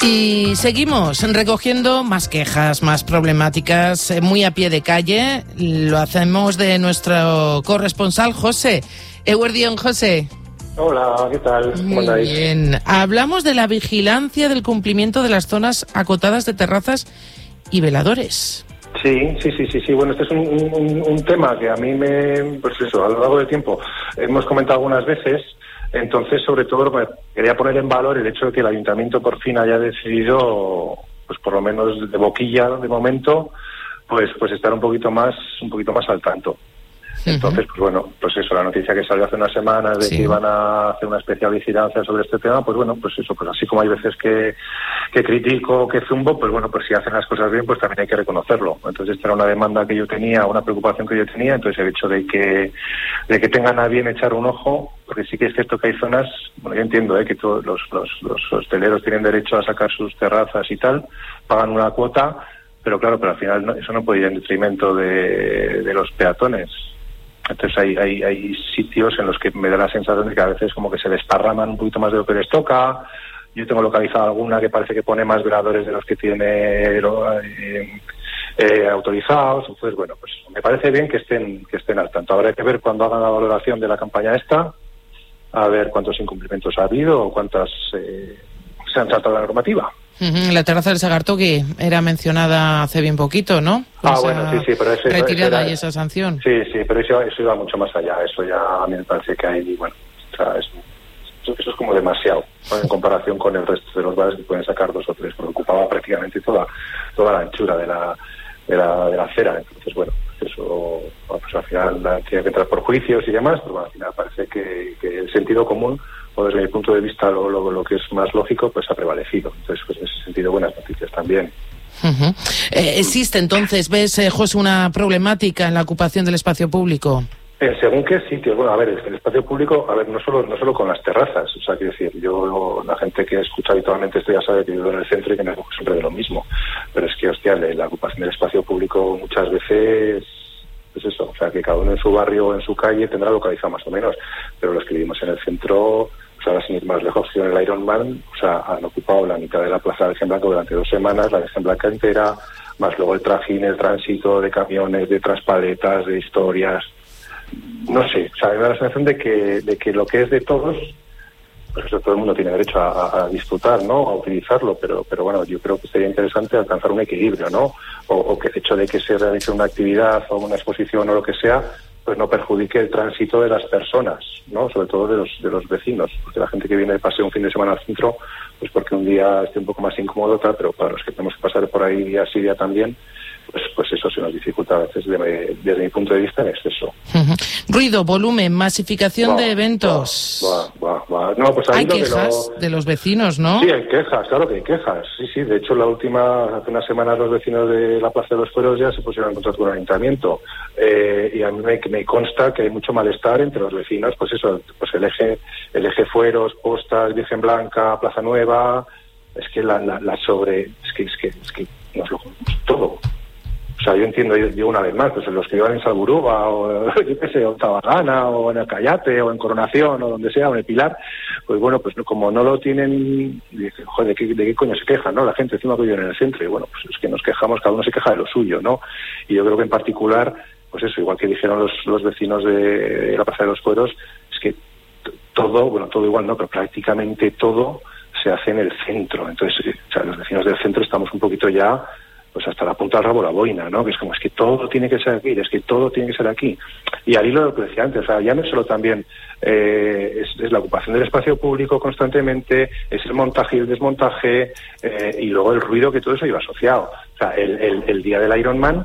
Y seguimos recogiendo más quejas, más problemáticas, muy a pie de calle. Lo hacemos de nuestro corresponsal, José. Eguardión, José. Hola, ¿qué tal? ¿Cómo andáis? Muy bien. Hablamos de la vigilancia del cumplimiento de las zonas acotadas de terrazas y veladores. Sí. Bueno, este es un tema que a mí pues eso, a lo largo del tiempo hemos comentado algunas veces. Entonces, sobre todo, quería poner en valor el hecho de que el ayuntamiento por fin haya decidido, pues por lo menos de boquilla de momento, pues estar un poquito más al tanto. Entonces, pues bueno, pues eso, la noticia que salió hace unas semanas de que iban a hacer una especial vigilancia sobre este tema, pues bueno, pues eso, pues así como hay veces que critico, que zumbo, pues bueno, pues si hacen las cosas bien, pues también hay que reconocerlo. Entonces, esta era una demanda que yo tenía, una preocupación que yo tenía, entonces el hecho de que tengan a bien echar un ojo, porque sí que es cierto que hay zonas, bueno, yo entiendo que todos los hosteleros tienen derecho a sacar sus terrazas y tal, pagan una cuota, pero claro, pero al final eso no puede ir en detrimento de los peatones. Entonces hay sitios en los que me da la sensación de que a veces como que se desparraman un poquito más de lo que les toca. Yo tengo localizado alguna que parece que pone más veladores de los que tiene autorizados. Entonces, bueno, pues me parece bien que estén al tanto. Habrá que ver cuando hagan la valoración de la campaña esta, a ver cuántos incumplimientos ha habido o cuántas se han saltado la normativa. La terraza del Sagartogui era mencionada hace bien poquito, ¿no? Bueno, sí, pero eso retirada y esa sanción. Sí, pero eso iba mucho más allá. Eso ya a mí me parece que hay, bueno, o sea, eso es como demasiado, ¿no? En comparación con el resto de los bares que pueden sacar 2 o 3, porque ocupaba prácticamente toda la anchura de la acera. Entonces, bueno, eso pues al final tiene que entrar por juicios y demás, pero bueno, al final parece que el sentido común, o desde mi punto de vista lo que es más lógico, pues ha prevalecido. Entonces, pues en ese sentido, buenas noticias también. ¿Existe entonces, ves, José, una problemática en la ocupación del espacio público? Según qué sitios. Bueno, a ver, el espacio público, a ver, no solo con las terrazas. O sea, quiero decir, la gente que escucha habitualmente esto ya sabe que yo vivo en el centro y que me ocupo siempre de lo mismo. Pero es que, hostia, la ocupación del espacio público muchas veces, pues eso, o sea, que cada uno en su barrio o en su calle tendrá localizado más o menos. Pero los que vivimos en el centro, o sea, sin ir más lejos, en el Ironman, o sea, han ocupado la mitad de la plaza de Virgen Blanca durante 2 semanas, la Virgen Blanca entera, más luego el trajín, el tránsito de camiones, de traspaletas, de historias. No sé, o sea, me da la sensación de que lo que es de todos, pues eso todo el mundo tiene derecho a disfrutar, ¿no? A utilizarlo, pero bueno, yo creo que sería interesante alcanzar un equilibrio, ¿no? O que el hecho de que se realice una actividad o una exposición o lo que sea, pues no perjudique el tránsito de las personas, ¿no? Sobre todo de los vecinos, porque la gente que viene de paseo un fin de semana al centro, pues porque un día esté un poco más incómodo, pero para los que tenemos que pasar por ahí día sí, día también, pues eso se nos dificulta a veces desde mi punto de vista en exceso. Ruido, volumen, masificación de eventos. No, pues hay quejas de los vecinos, ¿no? Sí, hay quejas, claro que hay quejas. Sí, de hecho hace unas semanas los vecinos de la Plaza de los Fueros ya se pusieron en contacto con el ayuntamiento. Y a mí me consta que hay mucho malestar entre los vecinos, pues eso, pues el eje Fueros, Postas, Virgen Blanca, Plaza Nueva, es que es que nos lo todo. O sea, yo entiendo, yo una vez más, pues los que vivan en Salburúa, o yo qué sé, o en Tabagana, o en el Cayate, o en Coronación, o donde sea, o en el Pilar, pues bueno, pues como no lo tienen, joder, ¿de qué coño se quejan, no? La gente encima que vive en el centro, y bueno, pues es que nos quejamos, cada uno se queja de lo suyo, ¿no? Y yo creo que en particular, pues eso, igual que dijeron los vecinos de la Plaza de los Fueros, es que todo igual no, pero prácticamente todo se hace en el centro. Entonces, o sea, los vecinos del centro estamos un poquito ya, pues hasta la punta del rabo la boina, ¿no? Que es como, es que todo tiene que ser aquí, es que todo tiene que ser aquí. Y al hilo de lo que decía antes, o sea, ya no es solo también es la ocupación del espacio público constantemente, es el montaje y el desmontaje, y luego el ruido que todo eso iba asociado. O sea, el día del Ironman,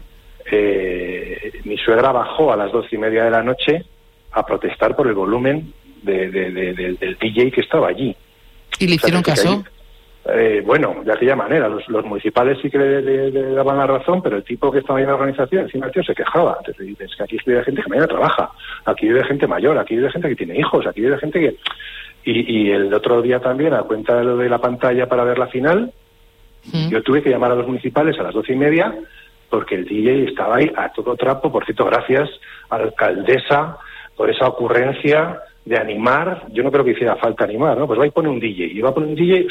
mi suegra bajó a las 12:30 de la noche a protestar por el volumen del DJ que estaba allí. ¿Y le hicieron caso? Bueno, de aquella manera, los municipales sí que le daban la razón, pero el tipo que estaba ahí en la organización, encima el tío se quejaba. Entonces dices que aquí vive gente que mañana trabaja, aquí vive gente mayor, aquí vive gente que tiene hijos, aquí vive gente que... Y el otro día también, a cuenta de lo de la pantalla para ver la final, yo tuve que llamar a los municipales a las 12:30, porque el DJ estaba ahí a todo trapo. Por cierto, gracias a la alcaldesa por esa ocurrencia de animar. Yo no creo que hiciera falta animar, ¿no? Pues va y pone un DJ, o sea,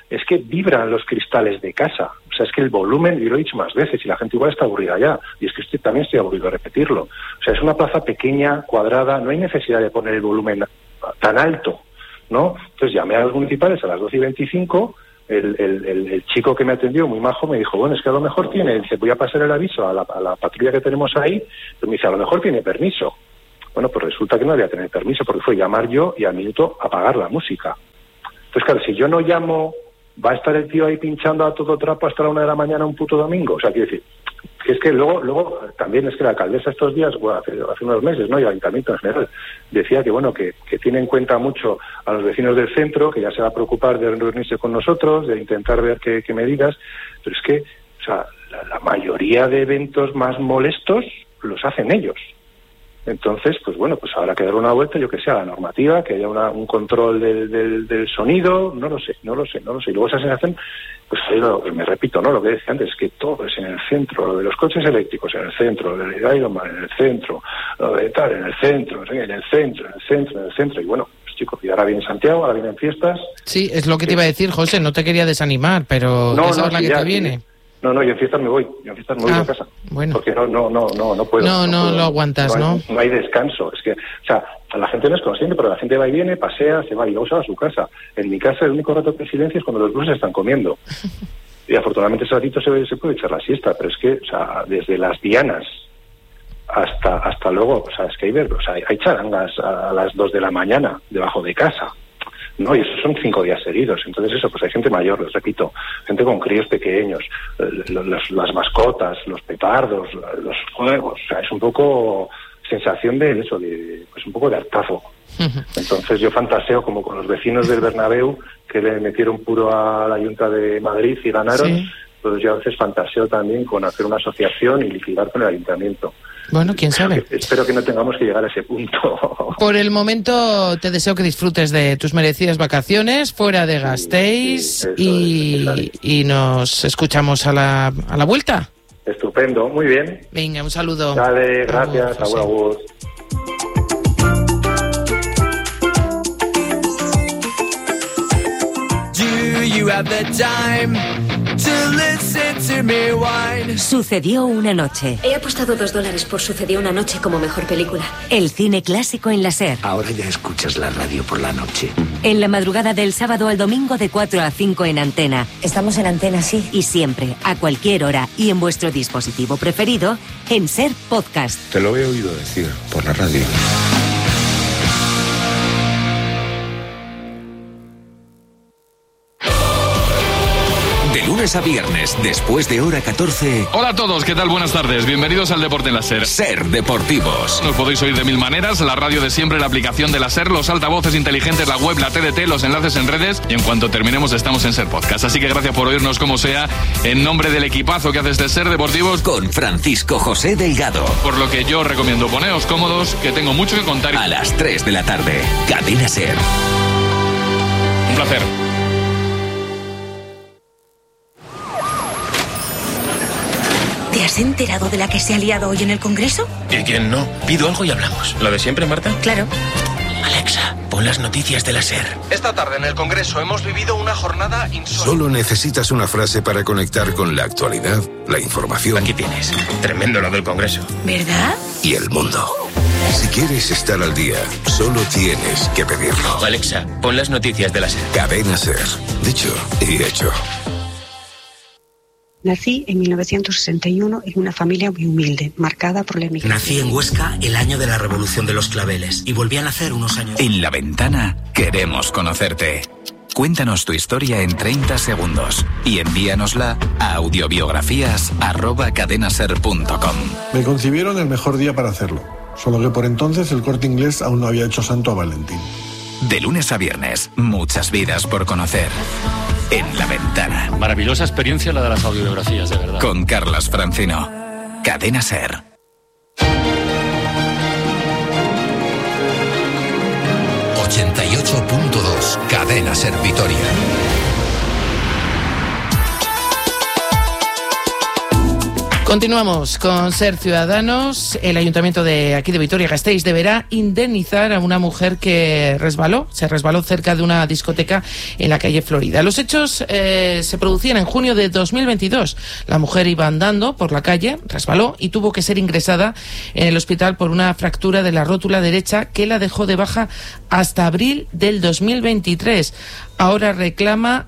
es que vibran los cristales de casa. O sea, es que el volumen, yo lo he dicho más veces, y la gente igual está aburrida ya, y es que también estoy aburrido de repetirlo. O sea, es una plaza pequeña, cuadrada, no hay necesidad de poner el volumen tan alto, ¿no? Entonces llamé a los municipales a las 12:25, el chico que me atendió, muy majo, me dijo, bueno, es que a lo mejor dice, voy a pasar el aviso a la patrulla que tenemos ahí, pero me dice, a lo mejor tiene permiso. Bueno, pues resulta que no debía tener permiso, porque fue llamar yo y al minuto apagar la música. Entonces, claro, si yo no llamo, ¿va a estar el tío ahí pinchando a todo trapo hasta la 1 de la mañana un puto domingo? O sea, quiero decir, que es que luego también es que la alcaldesa estos días, bueno, hace unos meses, ¿no?, y el ayuntamiento en general, decía que, bueno, que tiene en cuenta mucho a los vecinos del centro, que ya se va a preocupar de reunirse con nosotros, de intentar ver qué medidas, pero es que, o sea, la mayoría de eventos más molestos los hacen ellos. Entonces, pues bueno, pues habrá que dar una vuelta, yo que sé, a la normativa, que haya un control del sonido, no lo sé. Y luego esa sensación, pues me repito, ¿no? Lo que decía antes, es que todo es en el centro, lo de los coches eléctricos en el centro, lo de Ironman en el centro, lo de tal en el centro, en el centro, y bueno, pues chicos, y ahora viene Santiago, ahora vienen fiestas. Sí, es lo que te iba a decir, José, no te quería desanimar, pero esa es la que te viene. No, yo en fiestas me voy a casa. Bueno. Porque no puedo. No lo aguantas, ¿no? No hay descanso. Es que, o sea, la gente no es consciente, pero la gente va y viene, pasea, se va y luego se va a su casa. En mi casa el único rato de silencio es cuando los buses están comiendo. Y afortunadamente ese ratito se puede echar la siesta, pero es que, o sea, desde las dianas hasta luego, o sea, es que hay charangas a las 2 de la mañana debajo de casa. No, y esos son 5 días seguidos. Entonces eso, pues hay gente mayor, les repito, gente con críos pequeños, las mascotas, los petardos, los juegos. O sea, es un poco sensación de eso, pues un poco de hartazgo. Entonces yo fantaseo como con los vecinos del Bernabéu, que le metieron puro a la Junta de Madrid y ganaron. Sí. Entonces yo a veces fantaseo también con hacer una asociación y liquidar con el ayuntamiento. Bueno, quién sabe. Espero que no tengamos que llegar a ese punto. Por el momento te deseo que disfrutes de tus merecidas vacaciones fuera de Gasteiz y nos escuchamos a la vuelta. Estupendo, muy bien. Venga, un saludo. Dale, gracias, agur. Do you have the time to listen to me whine? Sucedió una noche. He apostado $2 por Sucedió una noche como mejor película. El cine clásico en la SER. Ahora ya escuchas la radio por la noche. En la madrugada del sábado al domingo de 4 a 5 en Antena. Estamos en Antena, sí. Y siempre, a cualquier hora y en vuestro dispositivo preferido, en SER Podcast. Te lo he oído decir por la radio. Lunes a viernes, después de hora 14. Hola a todos, ¿qué tal? Buenas tardes. Bienvenidos al Deporte en la SER. SER Deportivos. Nos podéis oír de mil maneras, la radio de siempre, la aplicación de la SER, los altavoces inteligentes, la web, la TDT, los enlaces en redes, y en cuanto terminemos estamos en SER Podcast. Así que gracias por oírnos como sea, en nombre del equipazo que hace este SER Deportivos. Con Francisco José Delgado. Por lo que yo os recomiendo, poneos cómodos, que tengo mucho que contar. A las 3 de la tarde, Cadena SER. Un placer. ¿Te has enterado de la que se ha liado hoy en el Congreso? ¿Y quién no? Pido algo y hablamos. ¿Lo de siempre, Marta? Claro. Alexa, pon las noticias de la SER. Esta tarde en el Congreso hemos vivido una jornada insólita. Solo necesitas una frase para conectar con la actualidad, la información. Aquí tienes. Tremendo lo del Congreso. ¿Verdad? Y el mundo. Si quieres estar al día, solo tienes que pedirlo. Alexa, pon las noticias de la SER. Cadena SER. Dicho y hecho. Nací en 1961 en una familia muy humilde, marcada por la emigración. Nací en Huesca el año de la Revolución de los Claveles y volví a nacer unos años. En La Ventana queremos conocerte. Cuéntanos tu historia en 30 segundos y envíanosla a audiobiografías@cadenaser.com. Me concibieron el mejor día para hacerlo, solo que por entonces el Corte Inglés aún no había hecho santo a Valentín. De lunes a viernes, muchas vidas por conocer. En La Ventana. Maravillosa experiencia la de las audiobiografías, de verdad. Con Carlas Francino. Cadena SER. 88.2. Cadena SER Vitoria. Continuamos con Ser Ciudadanos. El Ayuntamiento de aquí de Vitoria-Gasteiz deberá indemnizar a una mujer que se resbaló cerca de una discoteca en la calle Florida. Los hechos se producían en junio de 2022. La mujer iba andando por la calle, resbaló y tuvo que ser ingresada en el hospital por una fractura de la rótula derecha que la dejó de baja hasta abril del 2023. Ahora reclama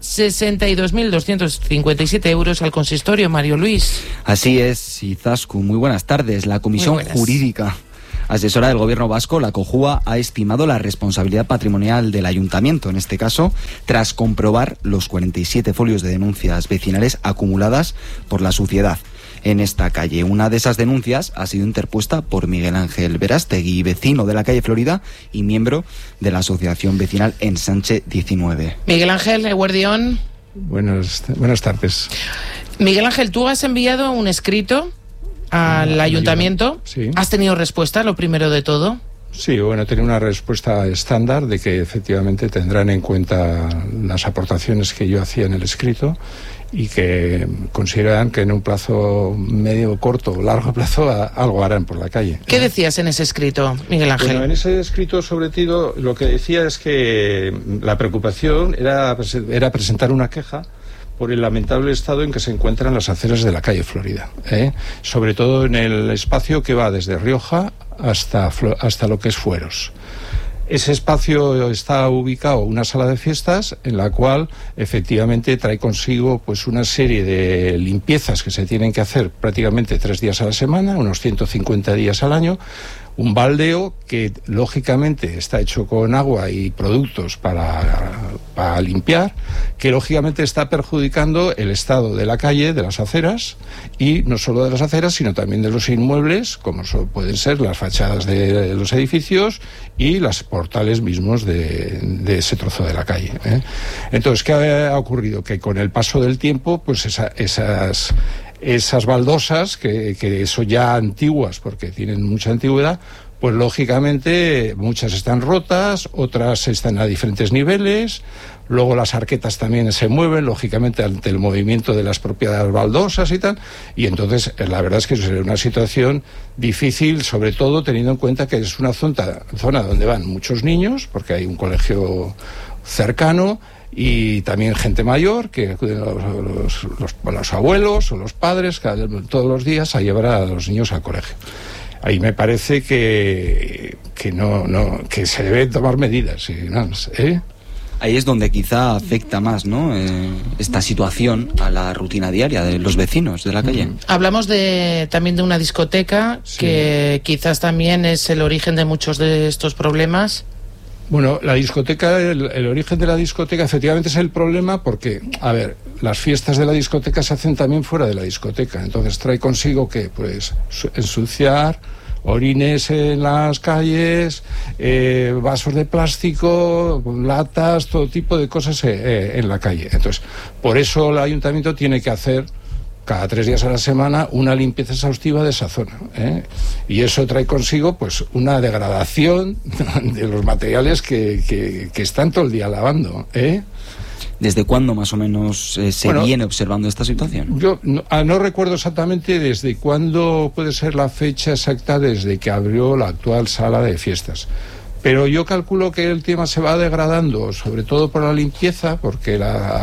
62.257 euros al consistorio. Mario Luis. Así es, Izaskun. Muy buenas tardes. La Comisión Jurídica Asesora del Gobierno Vasco, la COJUA, ha estimado la responsabilidad patrimonial del Ayuntamiento, en este caso, tras comprobar los 47 folios de denuncias vecinales acumuladas por la suciedad en esta calle. Una de esas denuncias ha sido interpuesta por Miguel Ángel Verástegui, vecino de la calle Florida y miembro de la Asociación Vecinal Ensanche 19. Miguel Ángel, Eguerdión. Buenas tardes. Miguel Ángel, tú has enviado un escrito al ayuntamiento. Sí. ¿Has tenido respuesta, lo primero de todo? Sí, bueno, tenía una respuesta estándar de que efectivamente tendrán en cuenta las aportaciones que yo hacía en el escrito y que consideran que en un plazo medio, corto o largo plazo algo harán por la calle. ¿Qué decías en ese escrito, Miguel Ángel? Bueno, en ese escrito, sobre todo, lo que decía es que la preocupación era presentar una queja por el lamentable estado en que se encuentran las aceras de la calle Florida, sobre todo en el espacio que va desde Rioja hasta lo que es Fueros. Ese espacio está ubicado una sala de fiestas en la cual efectivamente trae consigo pues una serie de limpiezas que se tienen que hacer prácticamente 3 días a la semana, unos 150 días al año. Un baldeo que lógicamente está hecho con agua y productos para limpiar, que lógicamente está perjudicando el estado de la calle, de las aceras, y no solo de las aceras, sino también de los inmuebles, como pueden ser las fachadas de los edificios y los portales mismos de ese trozo de la calle. Entonces, ¿qué ha ocurrido? Que con el paso del tiempo, pues esas baldosas, que son ya antiguas porque tienen mucha antigüedad, pues lógicamente muchas están rotas, otras están a diferentes niveles, luego las arquetas también se mueven, lógicamente, ante el movimiento de las propias baldosas y tal, y entonces la verdad es que es una situación difícil, sobre todo teniendo en cuenta que es una zona donde van muchos niños, porque hay un colegio cercano, y también gente mayor que acuden los abuelos o los padres todos los días a llevar a los niños al colegio. Ahí me parece que se deben tomar medidas. Ahí es donde quizá afecta más, ¿no? Esta situación a la rutina diaria de los vecinos de la calle. Hablamos también de una discoteca, sí, que quizás también es el origen de muchos de estos problemas. Bueno, la discoteca, el origen de la discoteca efectivamente es el problema porque, a ver, las fiestas de la discoteca se hacen también fuera de la discoteca, entonces trae consigo que, pues, ensuciar, orines en las calles, vasos de plástico, latas, todo tipo de cosas en la calle. Entonces, por eso el ayuntamiento tiene que hacer cada 3 días a la semana una limpieza exhaustiva de esa zona, y eso trae consigo pues una degradación de los materiales que están todo el día lavando. ¿Desde cuándo más o menos viene observando esta situación? Yo no recuerdo exactamente desde cuándo puede ser la fecha exacta desde que abrió la actual sala de fiestas. Pero yo calculo que el tema se va degradando, sobre todo por la limpieza, porque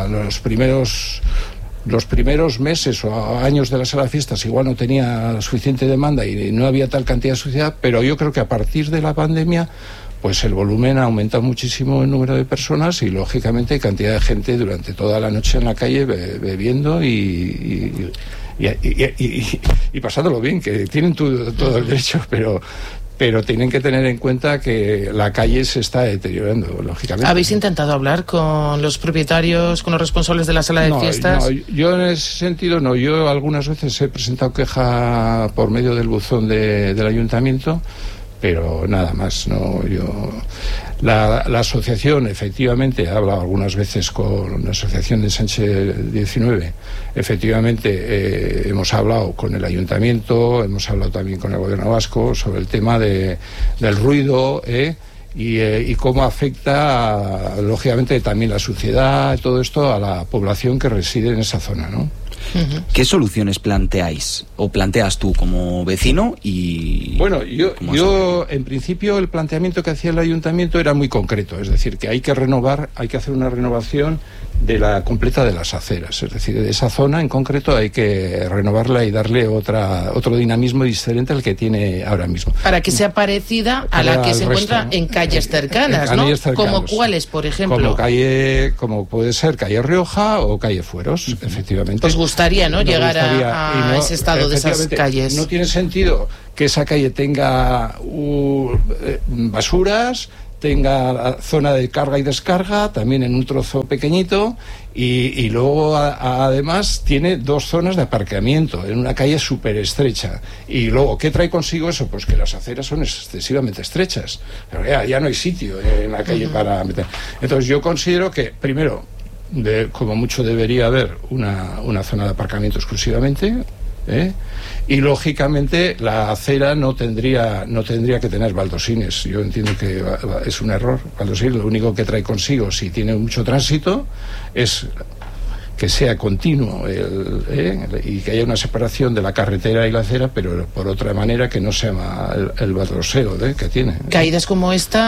los primeros meses o años de la sala de fiestas igual no tenía suficiente demanda y no había tal cantidad de suciedad, pero yo creo que a partir de la pandemia pues el volumen ha aumentado muchísimo el número de personas y lógicamente cantidad de gente durante toda la noche en la calle bebiendo y pasándolo bien, que tienen todo el derecho, pero tienen que tener en cuenta que la calle se está deteriorando, lógicamente. ¿Habéis intentado hablar con los propietarios, con los responsables de la sala de fiestas? No, yo en ese sentido no. Yo algunas veces he presentado queja por medio del buzón del ayuntamiento, pero nada más. La asociación efectivamente ha hablado algunas veces con la asociación de Ensanche 19. Efectivamente hemos hablado con el ayuntamiento, hemos hablado también con el gobierno vasco sobre el tema del ruido y cómo afecta lógicamente también la suciedad, todo esto a la población que reside en esa zona, ¿no? ¿Qué soluciones planteáis o planteas tú como vecino? Y bueno, yo en principio el planteamiento que hacía el ayuntamiento era muy concreto, es decir, que hay que hacer una renovación de la completa de las aceras, es decir, de esa zona en concreto hay que renovarla y darle otro dinamismo diferente al que tiene ahora mismo. Para que sea parecida a la que se encuentra en calles cercanas, ¿no? ¿Como cuáles, por ejemplo? Como puede ser calle Rioja o calle Fueros, efectivamente. Os gustaría, ¿no? Llegar a ese estado de esas calles. No tiene sentido que esa calle tenga basuras, tenga zona de carga y descarga, también en un trozo pequeñito, y luego además tiene 2 zonas de aparcamiento en una calle súper estrecha. Y luego, ¿qué trae consigo eso? Pues que las aceras son excesivamente estrechas. Pero ya no hay sitio en la calle para meter. Entonces yo considero que, primero, como mucho debería haber una zona de aparcamiento exclusivamente, y lógicamente la acera no tendría que tener baldosines. Yo entiendo que es un error. Baldosines lo único que trae consigo, si tiene mucho tránsito, es que sea continuo y que haya una separación de la carretera y la acera, pero por otra manera que no sea el baldoseo que tiene. Caídas como esta